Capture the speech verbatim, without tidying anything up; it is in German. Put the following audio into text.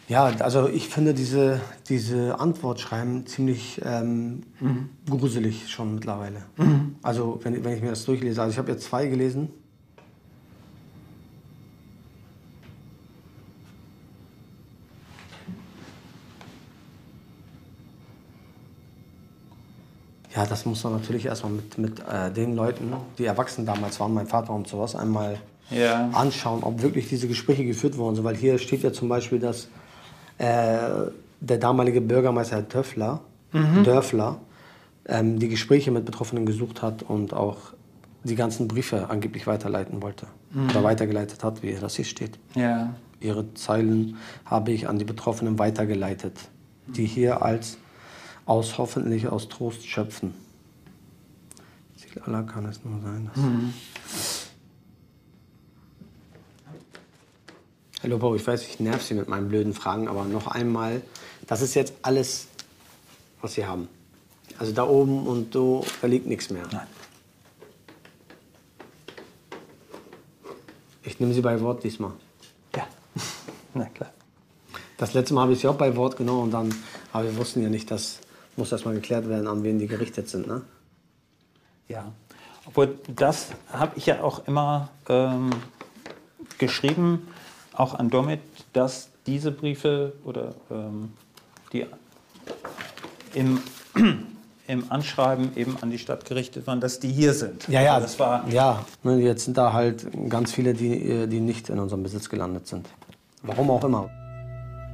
Ja, also ich finde diese, diese Antwortschreiben ziemlich ähm, mhm. gruselig schon mittlerweile. Mhm. Also wenn, wenn ich mir das durchlese, also ich habe jetzt zwei gelesen. Ja, das muss man natürlich erstmal mit, mit äh, den Leuten, die erwachsen damals waren, mein Vater und sowas, einmal ja. anschauen, ob wirklich diese Gespräche geführt worden sind. Weil hier steht ja zum Beispiel, dass äh, der damalige Bürgermeister Herr Dörfler, mhm. Dörfler ähm, die Gespräche mit Betroffenen gesucht hat und auch die ganzen Briefe angeblich weiterleiten wollte. Mhm. Oder weitergeleitet hat, wie das hier steht. Ja. Ihre Zeilen habe ich an die Betroffenen weitergeleitet, die hier als aus hoffentlich aus Trost schöpfen. Ziel aller kann es nur sein. Dass mhm. Hallo Bo, ich weiß, ich nerv Sie mit meinen blöden Fragen, aber noch einmal, das ist jetzt alles, was Sie haben. Also da oben und so, da liegt nichts mehr. Nein. Ich nehme Sie bei Wort diesmal. Ja, na klar. Das letzte Mal habe ich Sie auch bei Wort genommen und dann, aber wir wussten ja nicht, dass muss erst mal geklärt werden, an wen die gerichtet sind, ne? Ja, obwohl das habe ich ja auch immer ähm, geschrieben, auch an Domit, dass diese Briefe oder ähm, die im, im Anschreiben eben an die Stadt gerichtet waren, dass die hier sind. Ja, ja, also das war ja. Jetzt sind da halt ganz viele, die, die nicht in unserem Besitz gelandet sind. Warum auch immer.